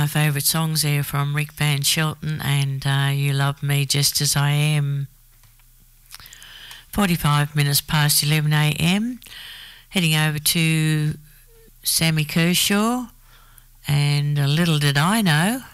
my favourite songs there from Rick Van Shelton and You Love Me Just As I Am. 45 minutes past 11 a.m. Heading over to Sammy Kershaw and Little Did I Know.